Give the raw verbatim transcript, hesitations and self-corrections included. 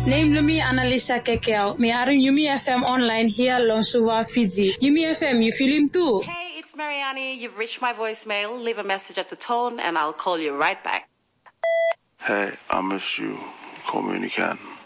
Name Lumi Annalisa Kekeo. Me are Yumi F M online here on Suva, Fiji. Yumi F M, you feel him too? Hey, it's Mariani. You've reached my voicemail. Leave a message at the tone and I'll call you right back. Hey, I miss you. Call me when you can.